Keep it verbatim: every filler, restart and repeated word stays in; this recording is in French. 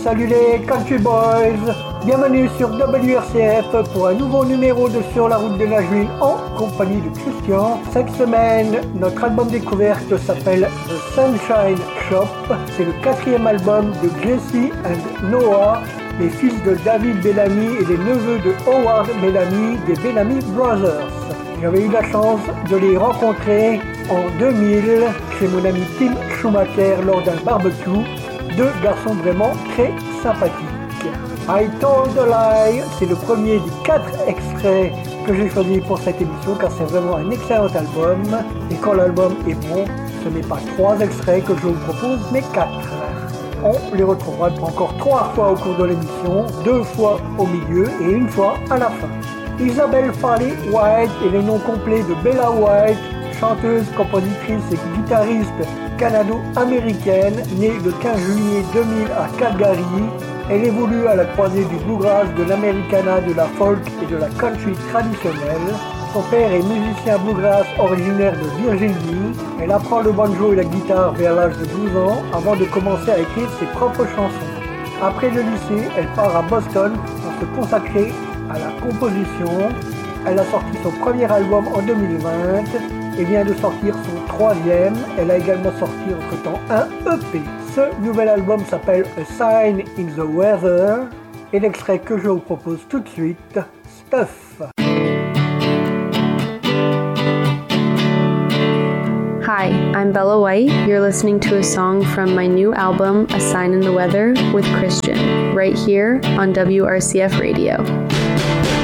Salut les Country Boys, bienvenue sur W R C F pour un nouveau numéro de Sur la route de Nashville en compagnie de Christian. Cette semaine, notre album découverte s'appelle The Sunshine Shop. C'est le quatrième album de Jesse and Noah, les fils de David Bellamy et les neveux de Howard Bellamy des Bellamy Brothers. J'avais eu la chance de les rencontrer en deux mille chez mon ami Tim Schumacher lors d'un barbecue. Deux garçons vraiment très sympathiques. I Told a Lie, c'est le premier des quatre extraits que j'ai choisi pour cette émission car c'est vraiment un excellent album. Et quand l'album est bon, ce n'est pas trois extraits que je vous propose, mais quatre. On les retrouvera encore trois fois au cours de l'émission, deux fois au milieu et une fois à la fin. Isabelle Farley White est le nom complet de Bella White, chanteuse, compositrice et guitariste canado-américaine, née le quinze juillet deux mille à Calgary. Elle évolue à la croisée du bluegrass, de l'americana, de la folk et de la country traditionnelle. Son père est musicien bluegrass originaire de Virginie. Elle apprend le banjo et la guitare vers l'âge de douze ans avant de commencer à écrire ses propres chansons. Après le lycée, elle part à Boston pour se consacrer à la composition. Elle a sorti son premier album en deux mille vingt et vient de sortir son troisième. Elle a également sorti entre-temps un E P. Ce nouvel album s'appelle A Sign in the Weather et l'extrait que je vous propose tout de suite, Stuff. Hi, I'm Bella White. You're listening to a song from my new album, A Sign in the Weather, with Christian, right here on W R C F Radio.